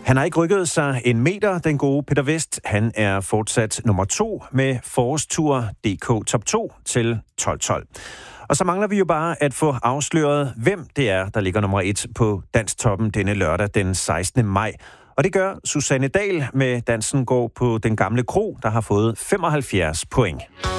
Han har ikke rykket sig en meter, den gode Peter West. Han er fortsat nummer 2 med forårstur DK Top 2 til 12-12. Og så mangler vi jo bare at få afsløret, hvem det er, der ligger nummer 1 på Danstoppen denne lørdag den 16. maj. Og det gør Susanne Dahl med Dansen går på den gamle kro, der har fået 75 point.